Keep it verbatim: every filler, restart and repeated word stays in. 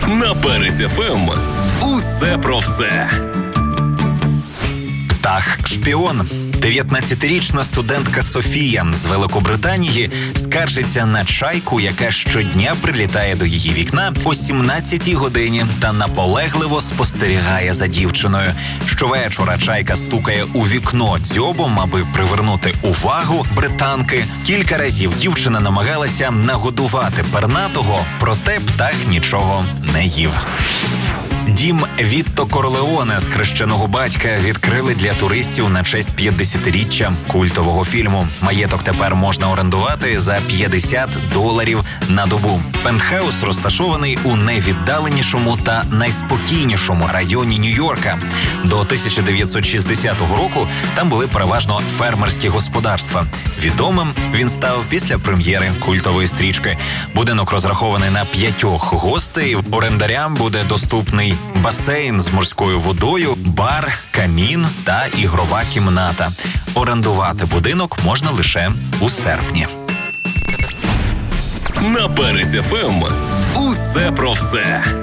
На Перець еф ем усе про все. Птах-шпіон. дев'ятнадцятирічна студентка Софія з Великобританії скаржиться на чайку, яка щодня прилітає до її вікна о сімнадцятій годині та наполегливо спостерігає за дівчиною. Щовечора чайка стукає у вікно дзьобом, аби привернути увагу британки. Кілька разів дівчина намагалася нагодувати пернатого, проте птах нічого не їв. Дім Вітто Корлеоне з хрещеного батька відкрили для туристів на честь п'ятдесятиріччя культового фільму. Маєток тепер можна орендувати за п'ятдесят доларів на добу. Пентхаус розташований у найвіддаленішому та найспокійнішому районі Нью-Йорка. До тисяча дев'ятсот шістдесятого року там були переважно фермерські господарства. Відомим він став після прем'єри культової стрічки. Будинок розрахований на п'ятьох гостей. Орендарям буде доступний басейн з морською водою, бар, камін та ігрова кімната. Орендувати будинок можна лише у серпні. На Перець еф ем усе про все.